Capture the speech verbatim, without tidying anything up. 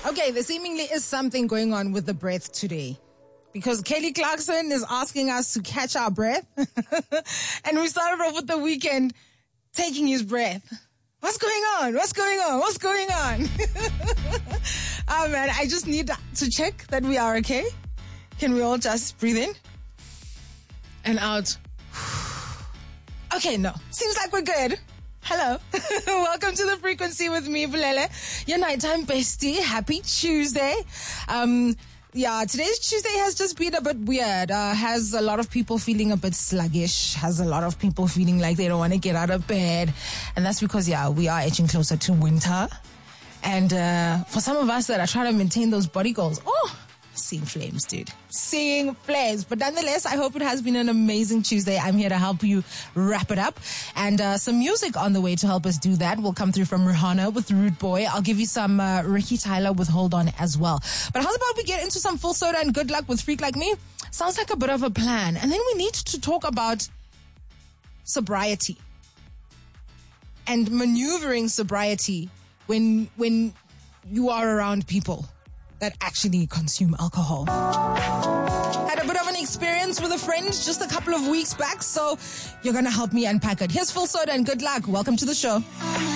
Okay, there seemingly is something going on with the breath today. Because Kelly Clarkson is asking us to catch our breath. And we started off with the weekend taking his breath. What's going on? What's going on? What's going on? Oh man, I just need to check that we are okay. Can we all just breathe in and out? Okay, no. Seems like we're good. Hello. Welcome to The Frequency with me, Bulele, your nighttime bestie. Happy Tuesday. Um, yeah, today's Tuesday has just been a bit weird. Uh, has a lot of people feeling a bit sluggish. Has a lot of people feeling like they don't want to get out of bed. And that's because, yeah, we are edging closer to winter. And uh, for some of us that are trying to maintain those body goals, oh, seeing flames, dude. Seeing flames. But nonetheless, I hope it has been an amazing Tuesday. I'm here to help you wrap it up. And uh, some music on the way to help us do that will come through from Rihanna with Rude Boy. I'll give you some uh, Ricky Tyler with Hold On as well. But how's about we get into some Full Soda and Good Luck with Freak Like Me? Sounds like a bit of a plan. And then we need to talk about sobriety and maneuvering sobriety when when you are around people that actually consume alcohol. Had a bit of an experience with a friend just a couple of weeks back, so you're going to help me unpack it. Here's Full Soda and Good Luck. Welcome to the show.